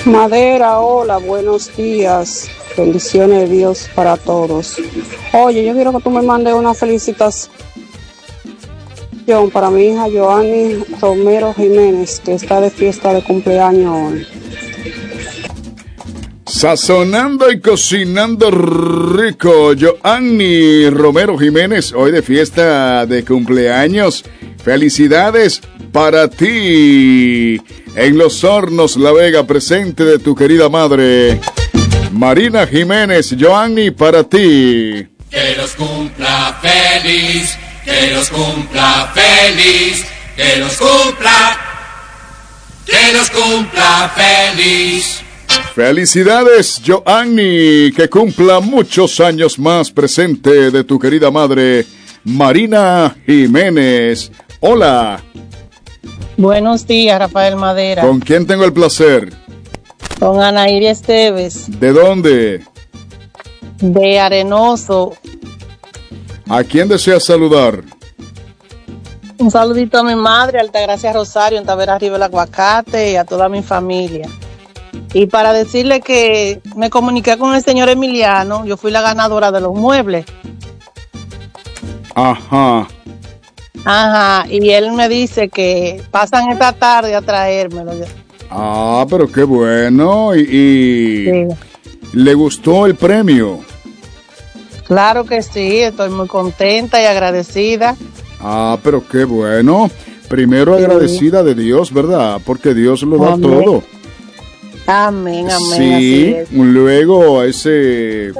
Madera, hola, buenos días. Bendiciones de Dios para todos. Oye, yo quiero que tú me mandes una felicitación para mi hija Joanny Romero Jiménez, que está de fiesta de cumpleaños hoy. Sazonando y cocinando rico, Joanny Romero Jiménez, hoy de fiesta de cumpleaños. Felicidades para ti. En Los Hornos, La Vega, presente de tu querida madre, Marina Jiménez. Joanny, para ti. Que los cumpla feliz, que los cumpla feliz, que los cumpla feliz. Felicidades, Joanny, que cumpla muchos años más, presente de tu querida madre, Marina Jiménez. Hola. Buenos días, Rafael Madera. ¿Con quién tengo el placer? Con Anaíri Esteves. ¿De dónde? De Arenoso. ¿A quién deseas saludar? Un saludito a mi madre, Altagracia Rosario, en Tavera Arriba el Aguacate, y a toda mi familia. Y para decirle que me comuniqué con el señor Emiliano, yo fui la ganadora de los muebles. Ajá. Ajá, y él me dice que pasan esta tarde a traérmelo. Ah, pero qué bueno. Y Sí. ¿Le gustó el premio? Claro que sí, estoy muy contenta y agradecida. Ah, pero qué bueno. Primero Sí. agradecida de Dios, ¿verdad? Porque Dios lo da Amén. todo. Amén, amén. Sí, Así es. luego a ese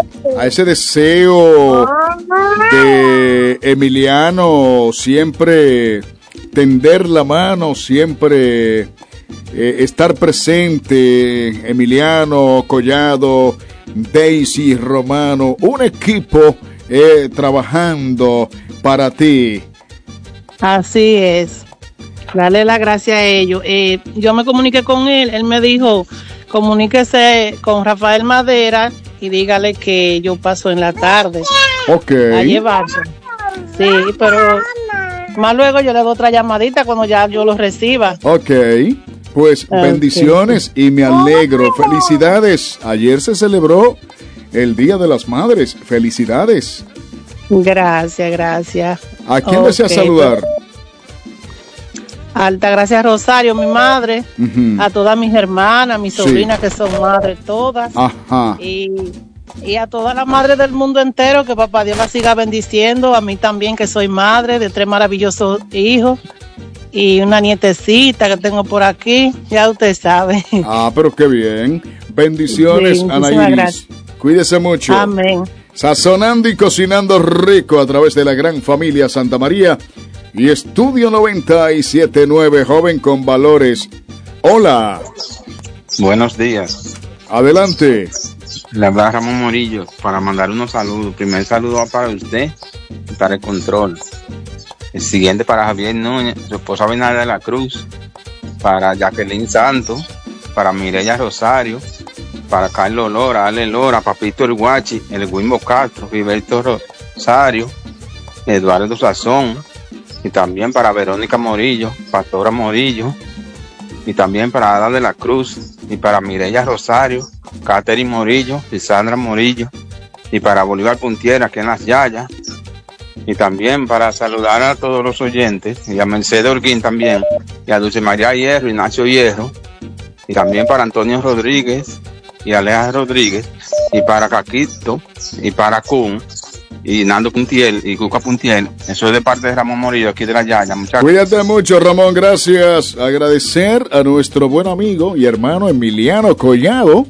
deseo de Emiliano, siempre tender la mano, siempre estar presente, Emiliano, Collado, Daisy, Romano, un equipo trabajando para ti. Así es. Dale la gracia a ellos. Yo me comuniqué con él me dijo, comuníquese con Rafael Madera y dígale que yo paso en la tarde Ok. a llevarse. Sí, pero más luego yo le doy otra llamadita cuando ya yo lo reciba. Ok, pues bendiciones y me alegro. Felicidades. Ayer se celebró el Día de las Madres. Felicidades. Gracias, gracias. ¿A quién desea saludar? Altagracia Rosario, mi madre, Ujú. a todas mis hermanas, mis Sí. sobrinas que son madres todas. Ajá. Y a todas las madres del mundo entero, que papá Dios las siga bendiciendo, a mí también que soy madre de 3 maravillosos hijos y una nietecita que tengo por aquí, ya usted sabe. Ah, pero qué bien. Bendiciones, Sí, muchísimas Anaíris. gracias. Cuídese mucho. Amén. Sazonando y cocinando rico a través de la gran familia Santa María y Estudio 97.9, joven con valores. Hola. Buenos días. Adelante. Le habla Ramón Morillo para mandar unos saludos. Primer saludo va para usted y para el control. El siguiente para Javier Núñez, su esposa Bernarda de la Cruz, para Jacqueline Santos, para Mireya Rosario, para Carlos Lora, Ale Lora, Papito El Guachi, el Wimbo Castro, Gilberto Rosario, Eduardo Sazón, y también para Verónica Morillo, Pastora Morillo, y también para Ada de la Cruz, y para Mireya Rosario, Catherine Morillo, y Sandra Morillo, y para Bolívar Puntiera, que en Las Yayas, y también para saludar a todos los oyentes, y a Mercedes Orguín también, y a Dulce María Hierro, Ignacio Hierro, y también para Antonio Rodríguez, y Aleja Rodríguez, y para Caquito, y para Kun, y Nando Puntiel, y Cuca Puntiel. Eso es de parte de Ramón Morillo, aquí de La Yaya. Muchas gracias. Cuídate mucho, Ramón, gracias. Agradecer a nuestro buen amigo y hermano Emiliano Collado,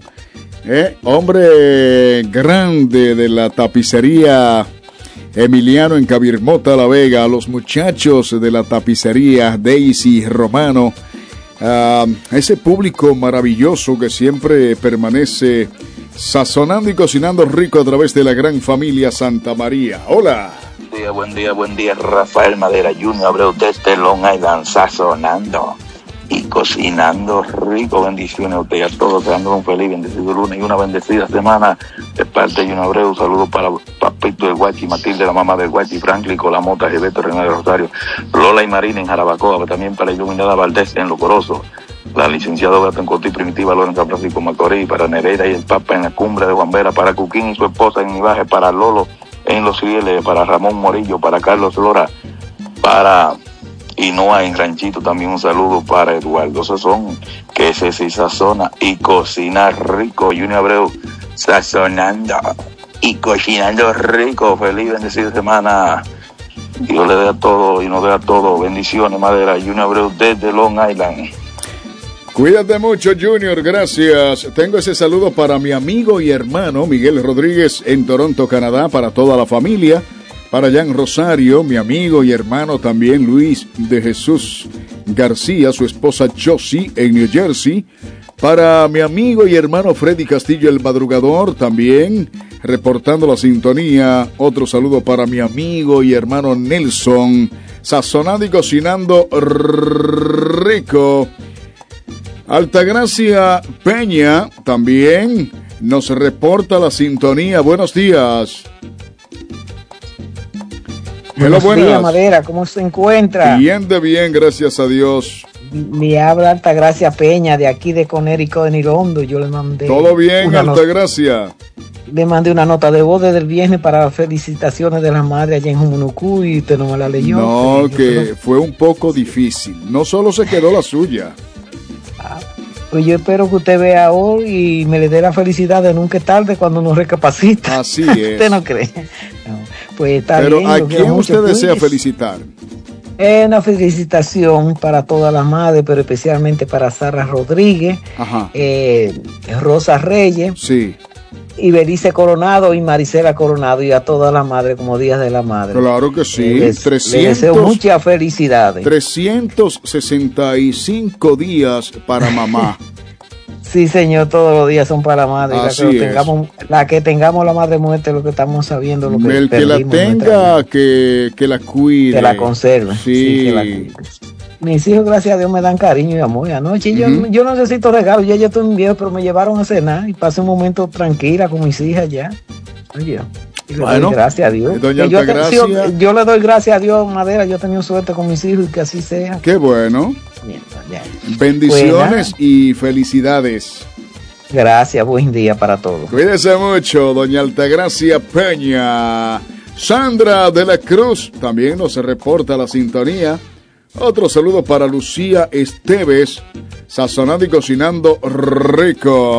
hombre grande de la tapicería Emiliano en Cabirmota, La Vega, a los muchachos de la tapicería Daisy Romano, a ese público maravilloso que siempre permanece sazonando y cocinando rico a través de la gran familia Santa María. Hola. Buen día, Rafael Madera Junior Abreu desde Long Island, sazonando y cocinando rico. Bendiciones a usted y a todos, dando un feliz bendecido lunes y una bendecida semana de parte de Junior Abreu. Saludos para Papito del Guachi, Matilde, la mamá del Guachi, Franklin, Colamota, Gilberto, Renato Rosario, Lola y Marina en Jarabacoa, también para Iluminada Valdés en Locoroso, la licenciada Betancourt y Primitiva Lorenza Francisco Macorís, para Nereida y el Papa en la Cumbre de Juan Vera, para Cuquín y su esposa en Ibaje, para Lolo en Los Fieles, para Ramón Morillo, para Carlos Lora, para Inoa en Ranchito, también un saludo para Eduardo Sazón, que se sazona y cocina rico. Junior Abreu, sazonando y cocinando rico. Feliz bendecida semana. Dios le dé a todo y nos dé a todo. Bendiciones, Madera. Junior Abreu desde Long Island. Cuídate mucho, Junior, gracias. Tengo ese saludo para mi amigo y hermano Miguel Rodríguez en Toronto, Canadá, para toda la familia. Para Jan Rosario, mi amigo y hermano también Luis de Jesús García, su esposa Josie en New Jersey. Para mi amigo y hermano Freddy Castillo el Madrugador, también reportando la sintonía. Otro saludo para mi amigo y hermano Nelson, sazonando y cocinando rico. Altagracia Peña también nos reporta la sintonía. Buenos días. Buenos días, Madera, ¿cómo se encuentra? Bien, gracias a Dios. Le habla Altagracia Peña de aquí de Conérico de Nirondo. Yo le mandé. Todo bien, Altagracia. Le mandé una nota de voz desde el viernes para las felicitaciones de la madre allá en Jumunucú y usted no me la leyó. No, que fue un poco difícil. No solo se quedó la suya. Pues yo espero que usted vea hoy y me le dé la felicidad de nunca es tarde cuando uno recapacita. Así es. ¿Usted no cree? No. Pues está Pero bien. ¿a quién usted desea felicitar? Una felicitación para todas las madres, pero especialmente para Sara Rodríguez, Rosa Reyes, sí, y Belice Coronado y Marisela Coronado, y a todas las madres como Días de la Madre. Claro que sí. Les deseo muchas felicidades. 365 días para mamá. Sí, señor, todos los días son para la madre. La que tengamos la madre muerta, lo que estamos sabiendo. Lo que el que la tenga, que la cuide. Que la conserve. Sí. Que la cuide. Mis hijos, gracias a Dios, me dan cariño y amor. Anoche yo no necesito regalos, ya yo estoy en viejo, pero me llevaron a cenar y pasé un momento tranquila con mis hijas ya. Oye, bueno, gracias a Dios. Doña Altagracia, yo le doy gracias a Dios, Madera. Yo he tenido suerte con mis hijos y que así sea. Qué bueno. Bien, bendiciones y felicidades. Gracias, buen día para todos. Cuídese mucho, doña Altagracia Peña. Sandra de la Cruz también nos reporta la sintonía. Otro saludo para Lucía Esteves, sazonando y cocinando rico.